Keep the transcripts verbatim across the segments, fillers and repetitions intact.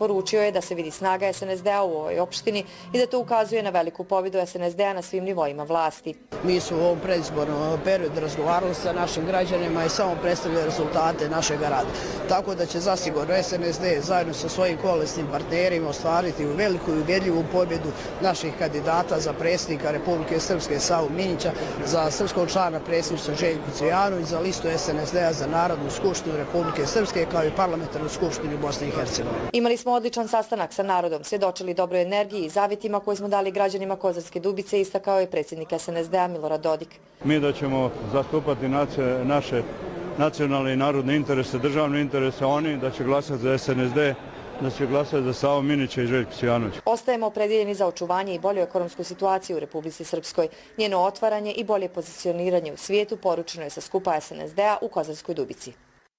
poručio je da se vidi snaga S N S D-a u ovoj opštini i da to ukazuje na veliku pobjedu S N S D-a na svim nivoima vlasti. Mi smo u ovom predizbornom periodu razgovarali sa našim građanima i samo predstavljali rezultate našeg rada. Tako da će zasigurno S N S D zajedno sa svojim koalisnim partnerima ostvariti veliku i ubjedljivu pobjedu naših kandidata za predsjednika Republike Srpske Savu Minića, za srpskog člana predsjedništva Željku Cvijanović, za listu S N S D-a za Narodnu skupštinu Republike Srpske kao i parlamentarnu skupštinu Bosne i Hercegovine. Imali smo odličan sastanak sa narodom, svjedočili dobroj energiji i zavjetima koje smo dali građanima Kozarske Dubice, istakao je predsjednik S N S D-a Milorad Dodik. Mi da ćemo zastupati naše nacionalne i narodne interese, državne interese, oni da će glasati za S N S D, da će glasati za Savu Minića i Željku Cvijanovića. Ostajemo opredjeljeni za očuvanje i bolju ekonomsku situaciju u Republici Srpskoj. Njeno otvaranje i bolje pozicioniranje u svijetu poručeno je sa skupa S N S D-a u Kozarskoj Dubici.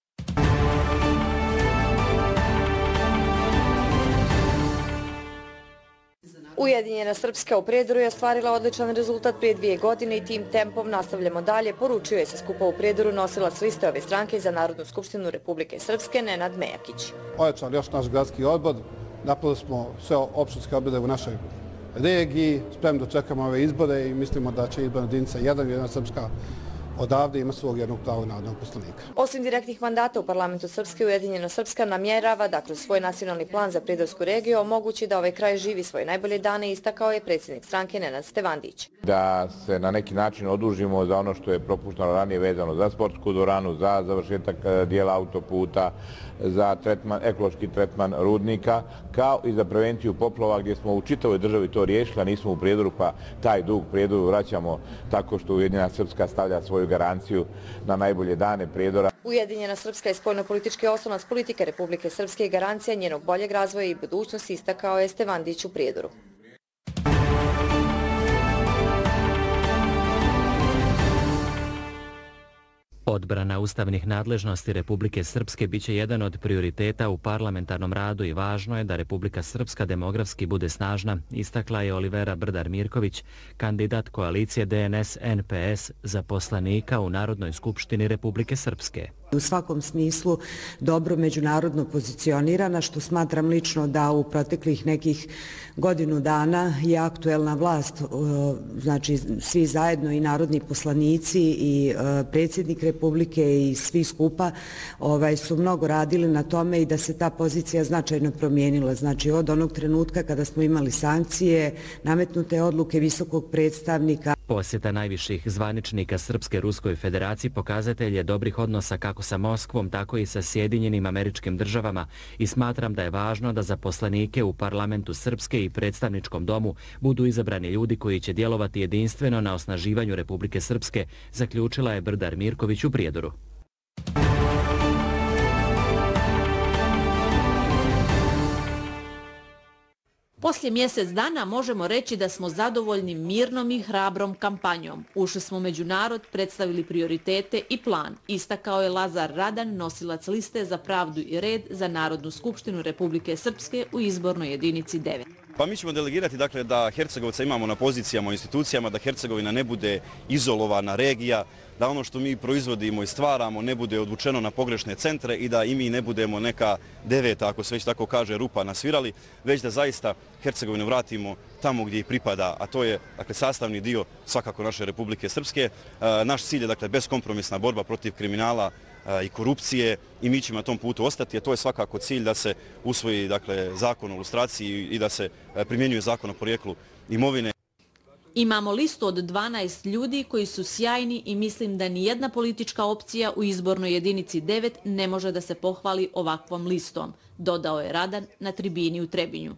Ujedinjena Srpska u Prijedoru je ostvarila odličan rezultat prije dvije godine i tim tempom nastavljamo dalje, poručio je sa skupa u Prijedoru nosilac liste ove stranke za Narodnu skupštinu Republike Srpske Nenad Mejakić. Ojačan još naš gradski odbor, napravili smo sve opštinske odbore u našoj regiji, spremno dočekamo ove izbore i mislimo da će izborna jedinica jedan, jedna Srpska odavde ima svog jednog pravo narodnog poslanika. Osim direktnih mandata u parlamentu Srpske, Ujedinjena Srpska namjerava da kroz svoj nacionalni plan za prijedorsku regiju omogući da ovaj kraj živi svoje najbolje dane, istakao je predsjednik stranke Nenad Stevandić. Da se na neki način odužimo za ono što je propušteno ranije vezano za sportsku dvoranu, za završetak dijela autoputa, za tretman, ekološki tretman rudnika, kao i za prevenciju poplava gdje smo u čitavoj državi to riješili, a nismo u Prijedoru, pa taj dug Prijedoru vraćamo tako što Ujedinjena Srpska stavlja svoju garanciju na najbolje dane Prijedora. Ujedinjena Srpska je spoljno-politički oslonac politike Republike Srpske i garancija njenog boljeg razvoja i budućnosti, istakao je Stevandić u Prijedoru. Odbrana ustavnih nadležnosti Republike Srpske biće jedan od prioriteta u parlamentarnom radu i važno je da Republika Srpska demografski bude snažna, istakla je Olivera Brdar-Mirković, kandidat koalicije D N S N P S za poslanika u Narodnoj skupštini Republike Srpske. U svakom smislu dobro međunarodno pozicionirana, što smatram lično da u proteklih nekih godinu dana je aktuelna vlast, znači svi zajedno i narodni poslanici i predsjednik Republike i svi skupa ovaj, su mnogo radili na tome i da se ta pozicija značajno promijenila. Znači od onog trenutka kada smo imali sankcije, nametnute odluke visokog predstavnika. Posjeta najviših zvaničnika Srpske Ruskoj federaciji pokazatelj je dobrih odnosa kako sa Moskvom, tako i sa Sjedinjenim Američkim državama i smatram da je važno da za poslanike u parlamentu Srpske i predstavničkom domu budu izabrani ljudi koji će djelovati jedinstveno na osnaživanju Republike Srpske, zaključila je Brdar Mirković u Prijedoru. Poslije mjesec dana možemo reći da smo zadovoljni mirnom i hrabrom kampanjom. Ušli smo među narod, predstavili prioritete i plan, istakao je Lazar Radan, nosilac liste za pravdu i red za Narodnu skupštinu Republike Srpske u izbornoj jedinici devet. Pa mi ćemo delegirati dakle, da Hercegovca imamo na pozicijama u institucijama, da Hercegovina ne bude izolovana regija, da ono što mi proizvodimo i stvaramo ne bude odvučeno na pogrešne centre i da i mi ne budemo neka deveta, ako se već tako kaže, rupa nasvirali, već da zaista Hercegovinu vratimo tamo gdje i pripada, a to je dakle, sastavni dio svakako naše Republike Srpske. E, naš cilj je dakle, beskompromisna borba protiv kriminala i korupcije i mi ćemo na tom putu ostati, a to je svakako cilj da se usvoji dakle, zakon o lustraciji i da se primjenjuje zakon o porijeklu imovine. Imamo listu od dvanaest ljudi koji su sjajni i mislim da nijedna politička opcija u izbornoj jedinici devet ne može da se pohvali ovakvom listom, dodao je Radan na tribini u Trebinju.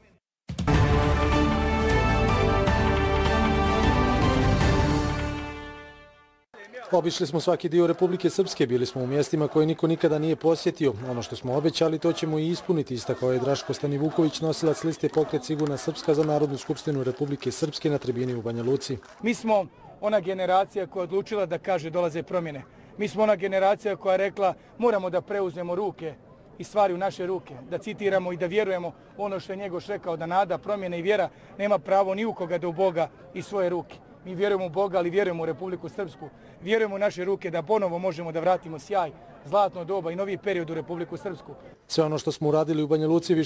Obišli smo svaki dio Republike Srpske, bili smo u mjestima koje niko nikada nije posjetio. Ono što smo obećali, to ćemo i ispuniti, istakao je Draško Stanivuković, nosilac liste Pokret Sigurna Srpska za Narodnu skupštinu Republike Srpske na tribini u Banja Luci. Mi smo ona generacija koja je odlučila da kaže dolaze promjene. Mi smo ona generacija koja je rekla moramo da preuzmemo ruke i stvari u naše ruke, da citiramo i da vjerujemo ono što je Njegoš rekao, da nada, promjene i vjera nema pravo ni u koga da u Boga i svoje ruke. Mi vjerujemo u Boga, ali vjerujemo u Republiku Srpsku. Vjerujemo u naše ruke da ponovo možemo da vratimo sjaj, zlatno doba i novi period u Republiku Srpsku. Sve ono što smo uradili u Banja Luci